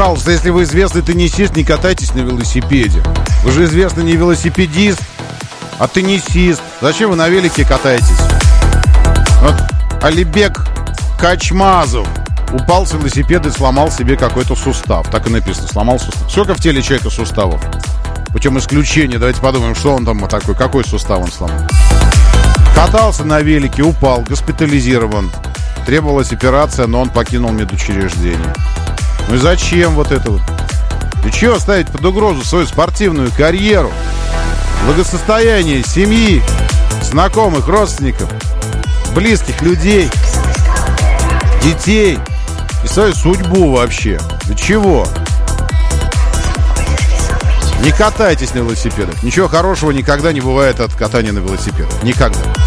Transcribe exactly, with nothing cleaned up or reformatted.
Пожалуйста, если вы известный теннисист, не катайтесь на велосипеде. Вы же известный не велосипедист, а теннисист. Зачем вы на велике катаетесь? Вот Алибек Качмазов упал с велосипеда и сломал себе какой-то сустав. Так и написано, сломал сустав. Сколько в теле человека суставов? Путем исключения, давайте подумаем, что он там такой, какой сустав он сломал. Катался на велике, упал, госпитализирован. Требовалась операция, но он покинул медучреждение. Ну и зачем вот это вот? И чего ставить под угрозу свою спортивную карьеру, благосостояние семьи, знакомых, родственников, близких людей, детей и свою судьбу вообще? Для чего? Не катайтесь на велосипедах. Ничего хорошего никогда не бывает от катания на велосипедах. Никогда.